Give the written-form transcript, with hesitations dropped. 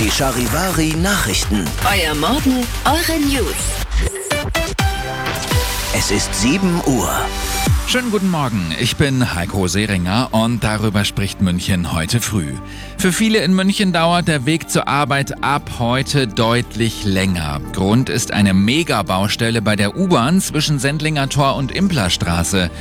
Die Charivari Nachrichten. Euer Morgen, eure News. Es ist 7 Uhr. Schönen guten Morgen, ich bin Heiko Seringer und darüber spricht München heute früh. Für viele in München dauert der Weg zur Arbeit ab heute deutlich länger. Grund ist eine Megabaustelle bei der U-Bahn zwischen Sendlinger Tor und Implerstraße.